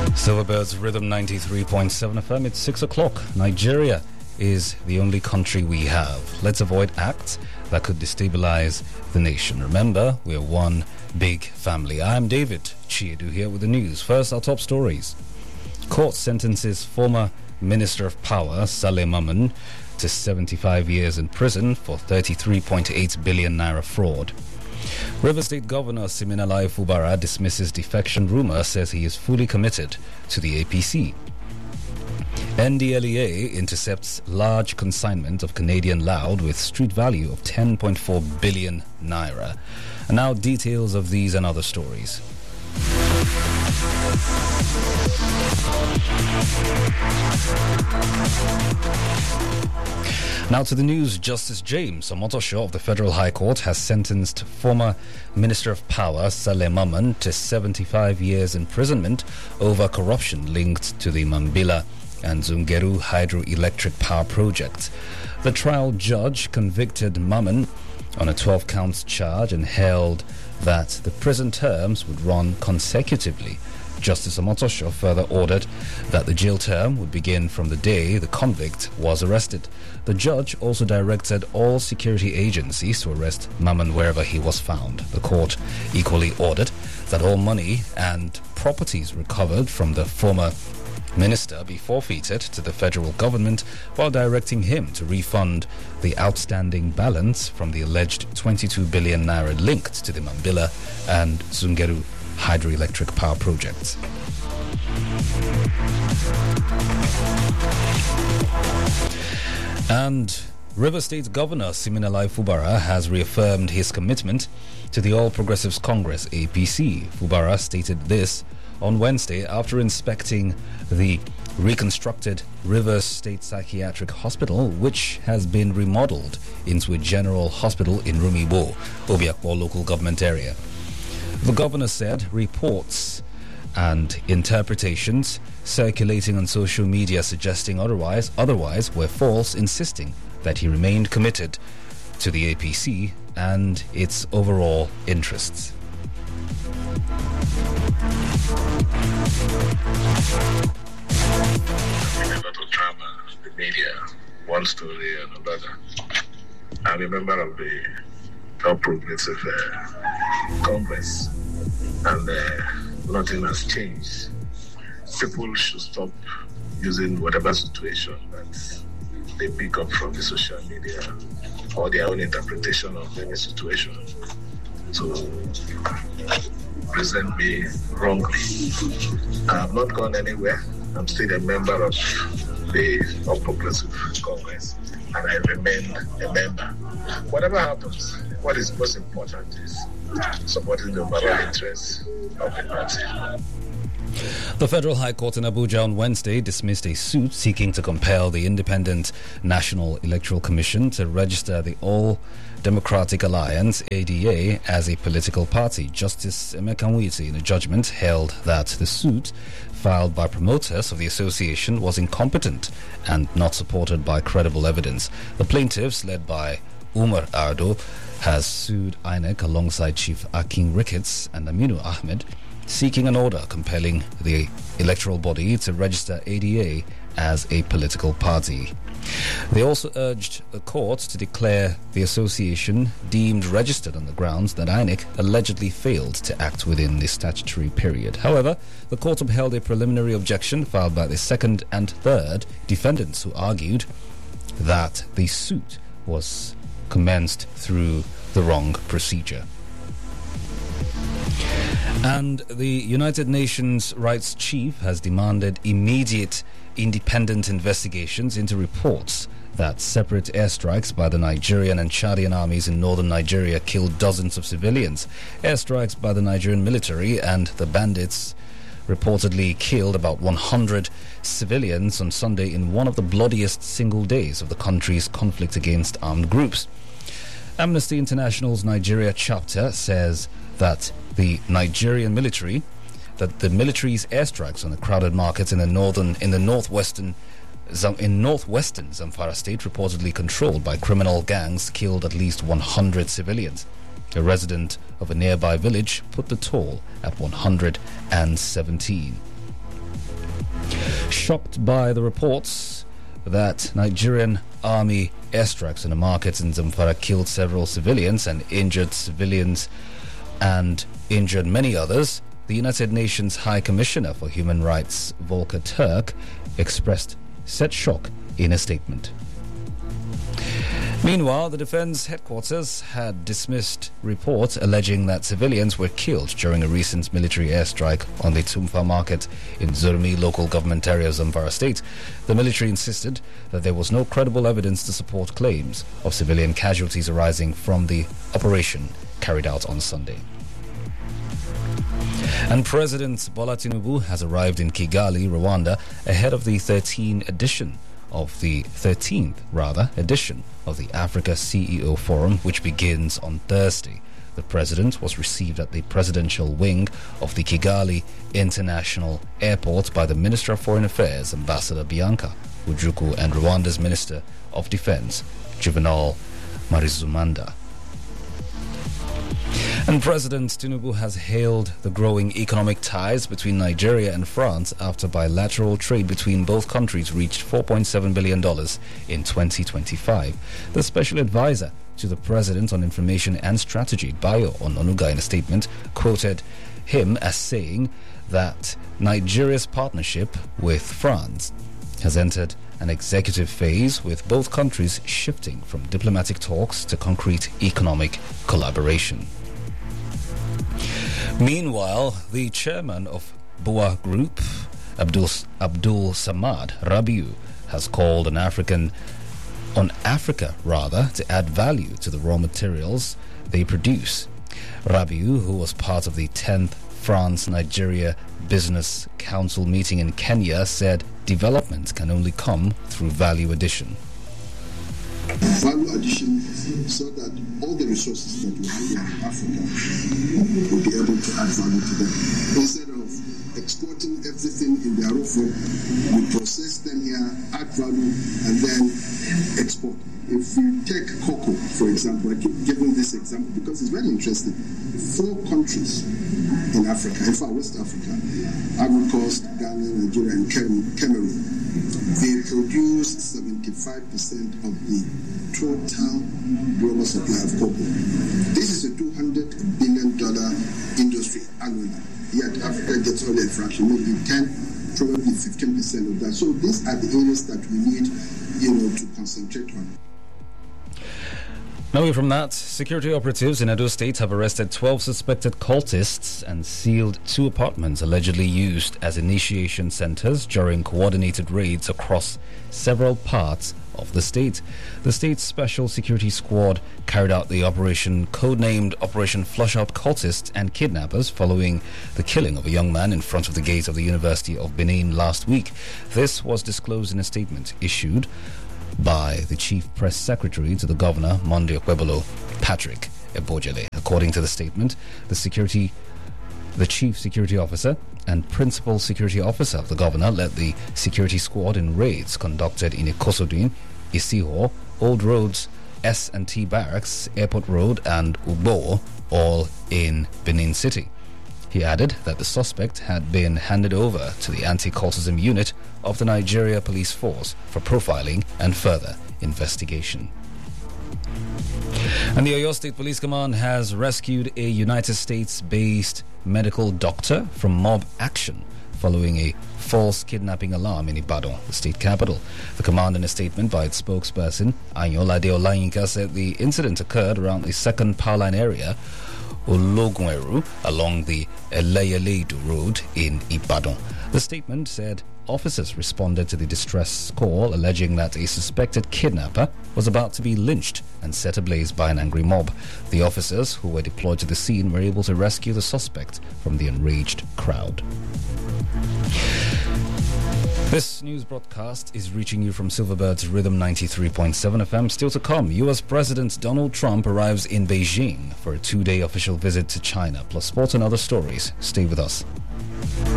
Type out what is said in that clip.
Silverbirds Rhythm 93.7 FM. It's 6 o'clock. Nigeria is the only country we have. Let's avoid acts that could destabilize the nation. Remember, we're one big family. I'm David Chiedu here with the news. First, our top stories. Court sentences former Minister of Power, Saleh Maman, to 75 years in prison for 33.8 billion naira fraud. River State Governor Siminalayi Fubara dismisses defection rumor, says he is fully committed to the APC. NDLEA intercepts large consignment of Canadian loud with street value of 10.4 billion naira. And now details of these and other stories. Now to the news. Justice James Omotosho of the Federal High Court has sentenced former Minister of Power Saleh Maman to 75 years imprisonment over corruption linked to the Mambila and Zungeru hydroelectric power project. The trial judge convicted Maman on a 12-count charge and held that the prison terms would run consecutively. Justice Omotosho further ordered that the jail term would begin from the day the convict was arrested. The judge also directed all security agencies to arrest Maman wherever he was found. The court equally ordered that all money and properties recovered from the former minister be forfeited to the federal government, while directing him to refund the outstanding balance from the alleged 22 billion naira linked to the Mambila and Zungeru hydroelectric power projects. And River State Governor Siminalayi Fubara has reaffirmed his commitment to the All Progressives Congress APC. Fubara stated this on Wednesday after inspecting the reconstructed River State Psychiatric Hospital, which has been remodeled into a general hospital in Rumibo, Obiakpo local government area. The governor said reports and interpretations circulating on social media suggesting otherwise were false, insisting that he remained committed to the APC and its overall interests. A lot of drama, the media, one story and another. I'm a member of the All Progressive Congress, and nothing has changed. People should stop using whatever situation that they pick up from the social media or their own interpretation of any situation to present me wrongly. I have not gone anywhere. I'm still a member of the All Progressive Congress, and I remain a member. Whatever happens, what is most important is supporting the overall interests of the party. The Federal High Court in Abuja on Wednesday dismissed a suit seeking to compel the Independent National Electoral Commission to register the All Democratic Alliance, ADA, as a political party. Justice Emeka Nwite, in a judgment, held that the suit filed by promoters of the association was incompetent and not supported by credible evidence. The plaintiffs, led by Umar Ardo, has sued INEC alongside Chief Akin Ricketts and Aminu Ahmed, seeking an order compelling the electoral body to register ADA as a political party. They also urged the court to declare the association deemed registered on the grounds that INEC allegedly failed to act within the statutory period. However, the court upheld a preliminary objection filed by the second and third defendants, who argued that the suit was commenced through the wrong procedure. And the United Nations Rights Chief has demanded immediate independent investigations into reports that separate airstrikes by the Nigerian and Chadian armies in northern Nigeria killed dozens of civilians. Airstrikes by the Nigerian military and the bandits reportedly killed about 100 civilians on Sunday in one of the bloodiest single days of the country's conflict against armed groups. Amnesty International's Nigeria chapter says that the Nigerian military, that the military's airstrikes on the crowded markets in northwestern Zamfara state, reportedly controlled by criminal gangs, killed at least 100 civilians. A resident of a nearby village put the toll at 117. shocked by the reports that Nigerian army airstrikes in a market in Zamfara killed several civilians and injured many others, the United Nations High Commissioner for Human Rights, Volker Turk, expressed said shock in a statement. Meanwhile, the Defense Headquarters had dismissed reports alleging that civilians were killed during a recent military airstrike on the Tumfa market in Zurmi local government area of Zamfara state. The military insisted that there was no credible evidence to support claims of civilian casualties arising from the operation carried out on Sunday. And President Bola Tinubu has arrived in Kigali, Rwanda, ahead of the 13th edition of the Africa CEO Forum, which begins on Thursday. The president was received at the presidential wing of the Kigali International Airport by the Minister of Foreign Affairs, Ambassador Bianca Ujukwu, and Rwanda's Minister of Defense, Juvenal Marizumanda. And President Tinubu has hailed the growing economic ties between Nigeria and France after bilateral trade between both countries reached $4.7 billion in 2025. The special advisor to the president on information and strategy, Bayo Ononuga, in a statement, quoted him as saying that Nigeria's partnership with France has entered an executive phase, with both countries shifting from diplomatic talks to concrete economic collaboration. Meanwhile, the chairman of Bua Group, Abdul Samad Rabiu, has called on Africa to add value to the raw materials they produce. Rabiu, who was part of the 10th France-Nigeria Business Council meeting in Kenya, said development can only come through value addition. Value addition so that all the resources that we have in Africa will be able to add value to them. Instead of exporting everything in their own form, we process them here, add value, and then export. If you take cocoa, for example, I keep giving this example because it's very interesting. 4 countries in Africa, in fact West Africa, Ivory Coast, Ghana, Nigeria, and Cameroon, they produce 75% of the total global supply of cocoa. This is a $200 billion industry annually. Yet Africa gets only a fraction, maybe 10, probably 15% of that. So these are the areas that we need, to concentrate on. Away from that, security operatives in Edo State have arrested 12 suspected cultists and sealed 2 apartments allegedly used as initiation centers during coordinated raids across several parts of the state. The state's special security squad carried out the operation codenamed Operation Flush Out Cultists and Kidnappers following the killing of a young man in front of the gate of the University of Benin last week. This was disclosed in a statement issued by the Chief Press Secretary to the Governor, Monday Okwebolo, Patrick Ebojele. According to the statement, the Chief Security Officer and Principal Security Officer of the Governor led the security squad in raids conducted in Ikosodin, Isiho, Old Roads, S&T Barracks, Airport Road, and Ubo, all in Benin City. He added that the suspect had been handed over to the anti-cultism unit of the Nigeria Police Force for profiling and further investigation. And the Oyo State Police Command has rescued a United States-based medical doctor from mob action following a false kidnapping alarm in Ibadan, the state capital. The command, in a statement by its spokesperson, Anyolade Olayinka, said the incident occurred around the second power line area Ologunweru along the Eleyeledu Road in Ibadan. The statement said officers responded to the distress call alleging that a suspected kidnapper was about to be lynched and set ablaze by an angry mob. The officers who were deployed to the scene were able to rescue the suspect from the enraged crowd. This news broadcast is reaching you from Silverbird's Rhythm 93.7 FM. Still to come, U.S. President Donald Trump arrives in Beijing for a 2-day official visit to China, plus sports and other stories. Stay with us.